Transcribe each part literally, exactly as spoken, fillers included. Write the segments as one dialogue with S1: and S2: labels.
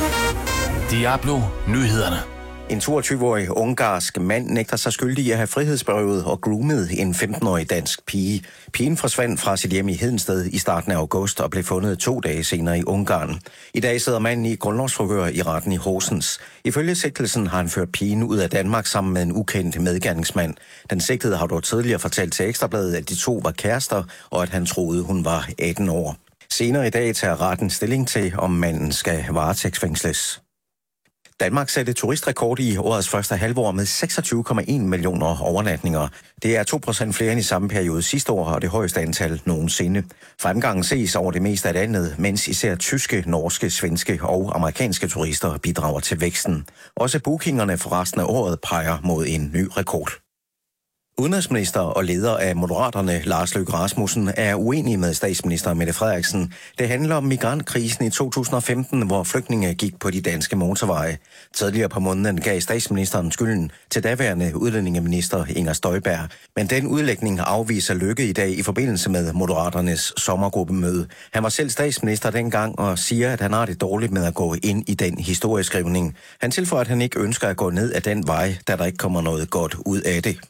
S1: Diablo Nyhederne.
S2: En toogtyve-årig ungarsk mand nægter sig skyldig i at have frihedsberøvet og groomet en femten-årig dansk pige. Pigen forsvandt fra sit hjem i Hedensted i starten af august og blev fundet to dage senere i Ungarn. I dag sidder manden i grundlovsforhør i retten i Horsens. Ifølge sigtelsen har han ført pigen ud af Danmark sammen med en ukendt medgerningsmand. Den sigtede har dog tidligere fortalt til Ekstrabladet, at de to var kærester, og at han troede, hun var atten år. Senere i dag tager retten stilling til, om manden skal varetægtsfængsles. Danmark satte turistrekord i årets første halvår med seksogtyve komma en millioner overnatninger. Det er to procent flere end i samme periode sidste år, og det højeste antal nogensinde. Fremgangen ses over det meste af landet, mens især tyske, norske, svenske og amerikanske turister bidrager til væksten. Også bookingerne for resten af året peger mod en ny rekord. Udenrigsminister og leder af Moderaterne, Lars Løkke Rasmussen, er uenig med statsminister Mette Frederiksen. Det handler om migrantkrisen i to tusind og femten, hvor flygtninge gik på de danske motorveje. Tidligere på måneden gav statsministeren skylden til daværende udlændingeminister Inger Støjberg. Men den udlægning afviser Løkke i dag i forbindelse med Moderaternes sommergruppemøde. Han var selv statsminister dengang og siger, at han har det dårligt med at gå ind i den historieskrivning. Han tilføjer, at han ikke ønsker at gå ned ad den vej, da der ikke kommer noget godt ud af det.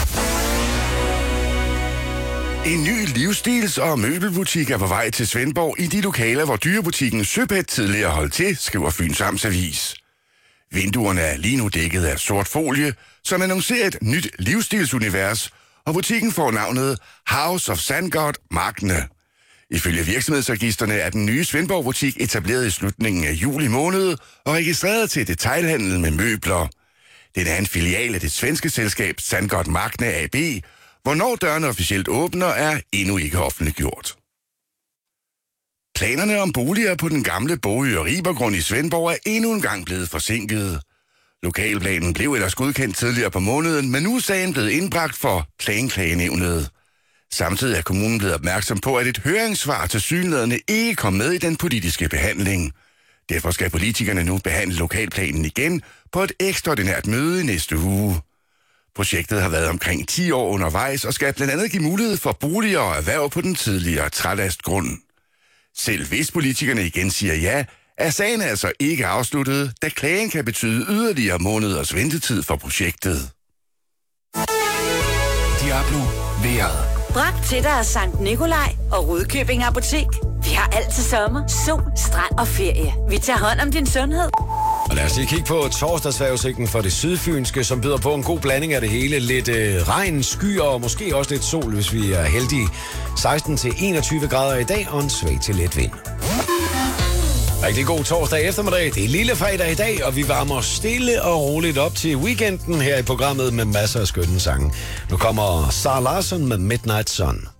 S3: En ny livsstils- og møbelbutik er på vej til Svendborg i de lokaler, hvor dyrebutikken Søpet tidligere holdt til, skriver Fyns Amtsavis. Vinduerne er lige nu dækket af sort folie, som annoncerer et nyt livsstilsunivers, og butikken får navnet House of Sandgod Magne. Ifølge virksomhedsregisterne er den nye Svendborg-butik etableret i slutningen af juli måned og registreret til detailhandel med møbler. Den er en filial af det svenske selskab Sandgod Magne A B. Hvornår dørene officielt åbner, er endnu ikke offentliggjort. Planerne om boliger på den gamle Bogø og Ribergrund i Svendborg er endnu en gang blevet forsinket. Lokalplanen blev ellers godkendt tidligere på måneden, men nu er sagen blevet indbragt for Planklagenævnet. Samtidig er kommunen blevet opmærksom på, at et høringssvar til tilsyneladende ikke kom med i den politiske behandling. Derfor skal politikerne nu behandle lokalplanen igen på et ekstraordinært møde i næste uge. Projektet har været omkring ti år undervejs og skal blandt andet give mulighed for boliger og erhverv på den tidligere trælastgrund. Selv hvis politikerne igen siger ja, er sagen altså ikke afsluttet, da klagen kan betyde yderligere måneders ventetid for projektet.
S1: Diablo vejret.
S4: Bragt til dig af Sankt Nikolaj og Rudkøbing Apotek. Vi har altid sommer, sol, strand og ferie. Vi tager hånd om din sundhed.
S5: Og lad os lige kigge på torsdagsvejrudsigten for det sydfynske, som byder på en god blanding af det hele. Lidt øh, regn, skyer og måske også lidt sol, hvis vi er heldige. seksten til enogtyve grader i dag og en svag til let vind. Rigtig god torsdag eftermiddag. Det er lille fredag i dag, og vi varmer stille og roligt op til weekenden her i programmet med masser af skønne sange. Nu kommer Sara Larsson med Midnight Sun.